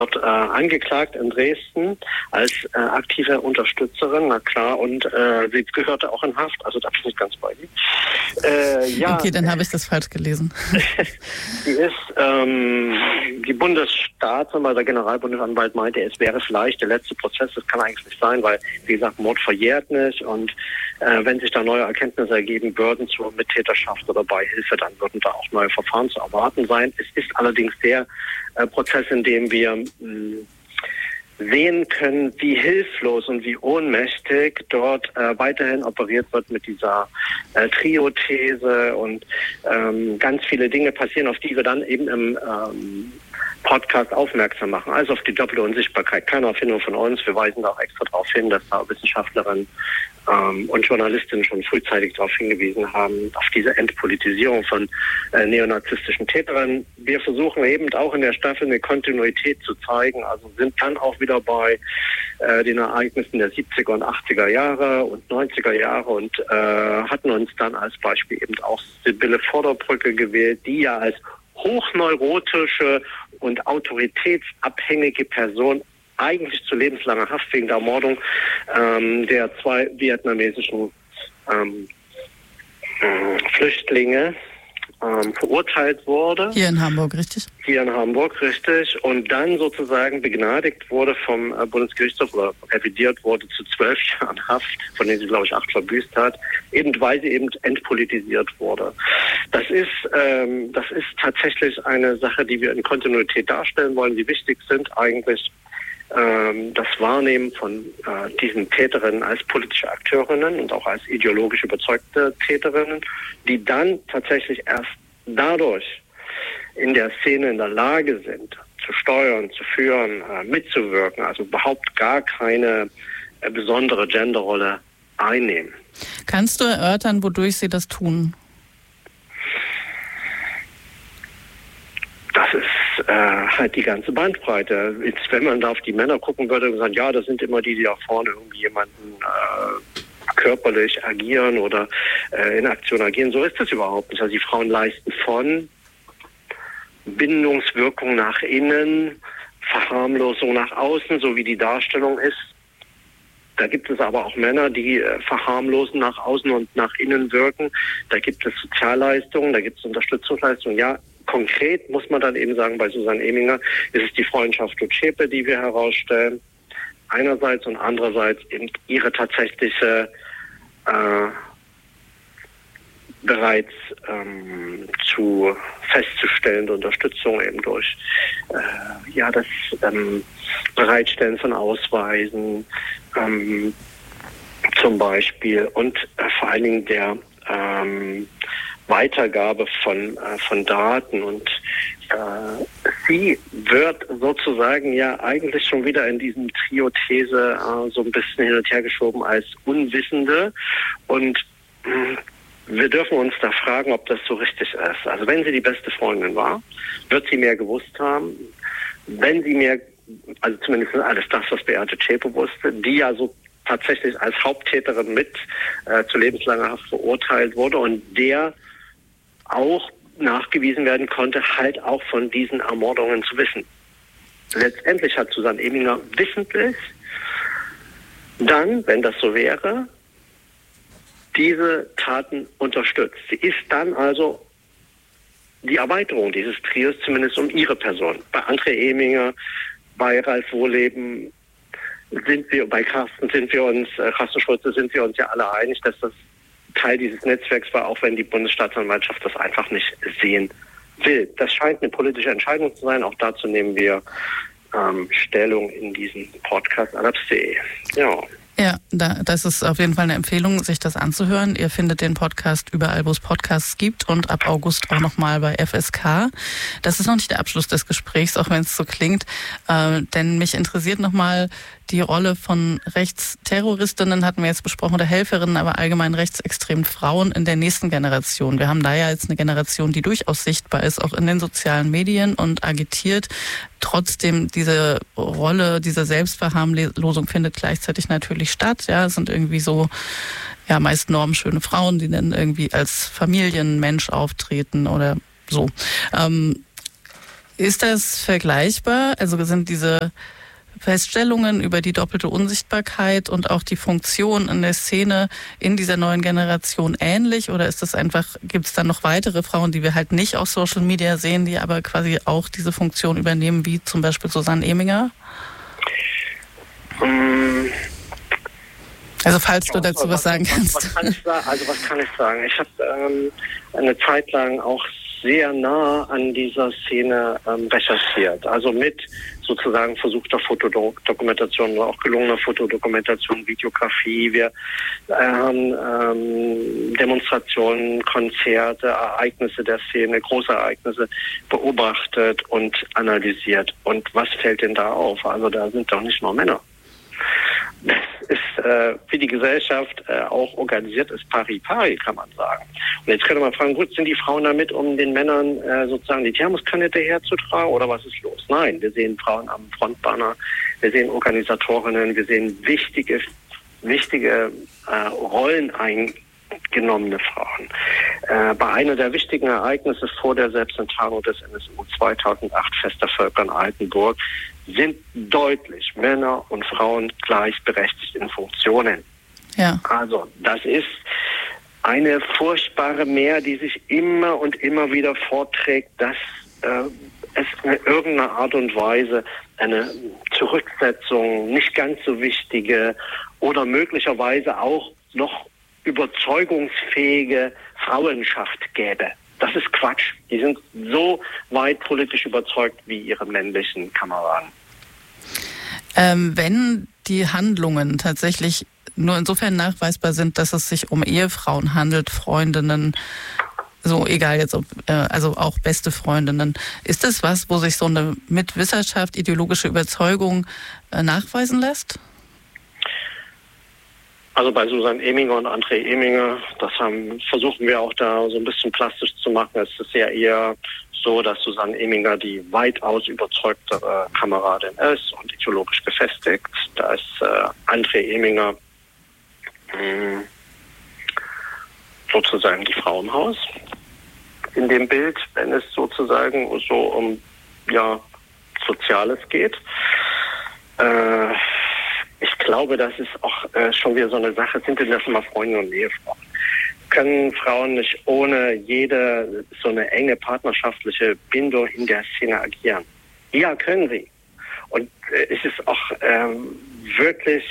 dort angeklagt in Dresden als aktive Unterstützerin, na klar, und sie gehörte auch in Haft, also da bin ich nicht ganz bei ihr. Okay, dann habe ich das falsch gelesen. Sie ist, die Bundesstaatsanwalt, der Generalbundesanwalt meinte, es wäre vielleicht der letzte Prozess, das kann eigentlich nicht sein, weil, wie gesagt, Mord verjährt nicht und wenn sich da neue Erkenntnisse ergeben würden zur Mittäterschaft oder Beihilfe, dann würden da auch neue Verfahren zu erwarten sein. Es ist allerdings der Prozess, in dem wir sehen können, wie hilflos und wie ohnmächtig dort weiterhin operiert wird mit dieser Trio-These und ganz viele Dinge passieren, auf die wir dann eben im Podcast aufmerksam machen, also auf die doppelte Unsichtbarkeit. Keine Erfindung von uns. Wir weisen da auch extra darauf hin, dass da Wissenschaftlerinnen und Journalistinnen schon frühzeitig darauf hingewiesen haben, auf diese Entpolitisierung von neonazistischen Täterinnen. Wir versuchen eben auch in der Staffel eine Kontinuität zu zeigen, also sind dann auch wieder bei den Ereignissen der 70er und 80er Jahre und 90er Jahre und hatten uns dann als Beispiel eben auch Sibylle Vorderbrücke gewählt, die ja als hochneurotische und autoritätsabhängige Person eigentlich zu lebenslanger Haft wegen der Ermordung der 2 vietnamesischen Flüchtlinge verurteilt wurde. Hier in Hamburg, richtig? Hier in Hamburg, richtig. Und dann sozusagen begnadigt wurde vom Bundesgerichtshof oder revidiert wurde zu 12 Jahren Haft, von denen sie, glaube ich, 8 verbüßt hat, eben weil sie eben entpolitisiert wurde. Das ist tatsächlich eine Sache, die wir in Kontinuität darstellen wollen, die wichtig sind eigentlich. Das Wahrnehmen von diesen Täterinnen als politische Akteurinnen und auch als ideologisch überzeugte Täterinnen, die dann tatsächlich erst dadurch in der Szene in der Lage sind, zu steuern, zu führen, mitzuwirken, also überhaupt gar keine besondere Genderrolle einnehmen. Kannst du erörtern, wodurch sie das tun? Das ist halt die ganze Bandbreite. Jetzt, wenn man da auf die Männer gucken würde und sagen, ja, das sind immer die da vorne irgendwie jemanden körperlich agieren oder in Aktion agieren. So ist das überhaupt nicht. Also die Frauen leisten von Bindungswirkung nach innen, Verharmlosung nach außen, so wie die Darstellung ist. Da gibt es aber auch Männer, die verharmlosen nach außen und nach innen wirken. Da gibt es Sozialleistungen, da gibt es Unterstützungsleistungen. Ja, konkret muss man dann eben sagen, bei Susanne Eminger ist es die Freundschaft zu Zschäpe, die wir herausstellen. Einerseits und andererseits eben ihre tatsächliche bereits festzustellende Unterstützung eben durch das Bereitstellen von Ausweisen zum Beispiel und vor allen Dingen der Weitergabe von Daten und sie wird sozusagen ja eigentlich schon wieder in diesem Trio-These so ein bisschen hin und her geschoben als Unwissende und wir dürfen uns da fragen, ob das so richtig ist. Also wenn sie die beste Freundin war, wird sie mehr gewusst haben. Wenn sie mehr, also zumindest alles das, was Beate Zschäpe wusste, die ja so tatsächlich als Haupttäterin mit zu lebenslanger Haft verurteilt wurde und der auch nachgewiesen werden konnte, halt auch von diesen Ermordungen zu wissen. Letztendlich hat Susanne Eminger wissentlich dann, wenn das so wäre, diese Taten unterstützt. Sie ist dann also die Erweiterung dieses Trios, zumindest um ihre Person. Bei André Eminger, bei Ralf Wohleben bei Carsten Schulze sind wir uns ja alle einig, dass das Teil dieses Netzwerks war, auch wenn die Bundesstaatsanwaltschaft das einfach nicht sehen will. Das scheint eine politische Entscheidung zu sein. Auch dazu nehmen wir Stellung in diesem Podcast anaps.de. Ja. Ja, das ist auf jeden Fall eine Empfehlung, sich das anzuhören. Ihr findet den Podcast überall, wo es Podcasts gibt und ab August auch nochmal bei FSK. Das ist noch nicht der Abschluss des Gesprächs, auch wenn es so klingt, denn mich interessiert nochmal die Rolle von Rechtsterroristinnen, hatten wir jetzt besprochen, oder Helferinnen, aber allgemein rechtsextremen Frauen in der nächsten Generation. Wir haben da ja jetzt eine Generation, die durchaus sichtbar ist, auch in den sozialen Medien und agitiert. Trotzdem diese Rolle, diese Selbstverharmlosung findet gleichzeitig natürlich statt. Ja, es sind irgendwie so, ja, meist normschöne Frauen, die dann irgendwie als Familienmensch auftreten oder so. Ist das vergleichbar? Also sind diese Feststellungen über die doppelte Unsichtbarkeit und auch die Funktion in der Szene in dieser neuen Generation ähnlich? Oder ist das einfach, gibt es dann noch weitere Frauen, die wir halt nicht auf Social Media sehen, die aber quasi auch diese Funktion übernehmen, wie zum Beispiel Susanne Eminger? Also falls du dazu was sagen kannst. Was kann ich sagen? Ich habe eine Zeit lang auch sehr nah an dieser Szene recherchiert. Also mit sozusagen versuchter Fotodokumentation oder auch gelungener Fotodokumentation, Videografie. Wir haben Demonstrationen, Konzerte, Ereignisse der Szene, große Ereignisse beobachtet und analysiert. Und was fällt denn da auf? Also da sind doch nicht nur Männer. Das ist, wie die Gesellschaft auch organisiert ist, pari-pari, kann man sagen. Und jetzt könnte man fragen, gut, sind die Frauen damit, um den Männern sozusagen die Thermoskanne hinterherzutragen oder was ist los? Nein, wir sehen Frauen am Frontbanner, wir sehen Organisatorinnen, wir sehen wichtige Rollen eingenommene Frauen. Bei einer der wichtigen Ereignisse vor der Selbstenttarnung des NSU 2008, Fest der Völker in Altenburg, sind deutlich Männer und Frauen gleichberechtigt in Funktionen. Ja. Also das ist eine furchtbare Mehr, die sich immer und immer wieder vorträgt, dass es in irgendeiner Art und Weise eine Zurücksetzung, nicht ganz so wichtige oder möglicherweise auch noch überzeugungsfähige Frauenschaft gäbe. Das ist Quatsch. Die sind so weit politisch überzeugt wie ihre männlichen Kameraden. Wenn die Handlungen tatsächlich nur insofern nachweisbar sind, dass es sich um Ehefrauen handelt, Freundinnen, so egal jetzt ob, also auch beste Freundinnen, ist das was, wo sich so eine mit Wissenschaft, ideologische Überzeugung nachweisen lässt? Also bei Susanne Eminger und André Eminger, versuchen wir auch da so ein bisschen plastisch zu machen. Es ist ja eher so, dass Susanne Eminger die weitaus überzeugtere Kameradin ist und ideologisch gefestigt. Da ist André Eminger sozusagen die Frau im Haus. In dem Bild, wenn es sozusagen so um Soziales geht. Ich glaube, das ist auch schon wieder so eine Sache. Sind denn das immer Freunde und Ehefrauen? Können Frauen nicht ohne jede so eine enge partnerschaftliche Bindung in der Szene agieren? Ja, können sie. Und es ist auch wirklich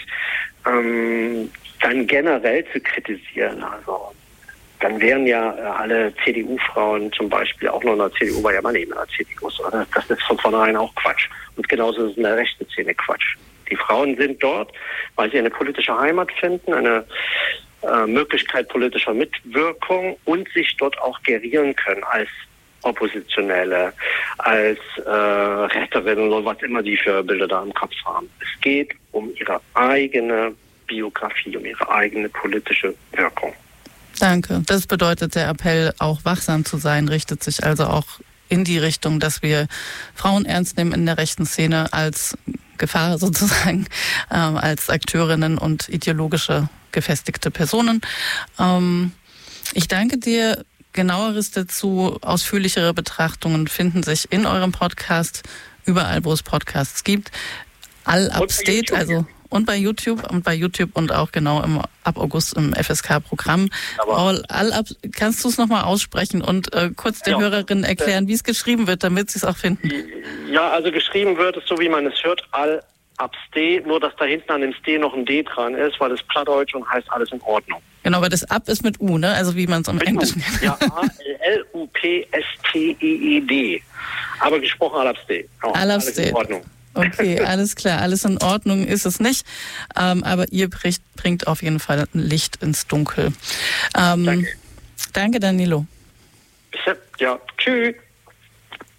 dann generell zu kritisieren. Also dann wären ja alle CDU-Frauen zum Beispiel auch noch in der CDU, weil ja man eben in der CDU ist. Das ist von vornherein auch Quatsch. Und genauso ist es in der rechten Szene Quatsch. Die Frauen sind dort, weil sie eine politische Heimat finden, eine Möglichkeit politischer Mitwirkung und sich dort auch gerieren können als Oppositionelle, als Retterinnen oder was immer die für Bilder da im Kopf haben. Es geht um ihre eigene Biografie, um ihre eigene politische Wirkung. Danke. Das bedeutet, der Appell, auch wachsam zu sein, richtet sich also auch in die Richtung, dass wir Frauen ernst nehmen in der rechten Szene als Gefahr sozusagen, als Akteurinnen und ideologische gefestigte Personen. Ich danke dir. Genaueres dazu, ausführlichere Betrachtungen finden sich in eurem Podcast, überall, wo es Podcasts gibt. All-Upstate, also und bei YouTube und auch genau ab August im FSK-Programm. Kannst du es nochmal aussprechen und kurz den Hörerinnen erklären, wie es geschrieben wird, damit sie es auch finden? Ja, also geschrieben wird es so, wie man es hört, All-Upstate, nur dass da hinten an dem Ste noch ein D dran ist, weil es Plattdeutsch und heißt alles in Ordnung. Genau, aber das Up ist mit U, ne? Also wie man es im Englischen nennt. Ja, A-L-L-U-P-S-T-E-E-D. Aber gesprochen All-Upstate. Alles in Ordnung. Okay, alles klar. Alles in Ordnung ist es nicht. Aber ihr bringt auf jeden Fall Licht ins Dunkel. Danke, Danilo. Ja, tschüss.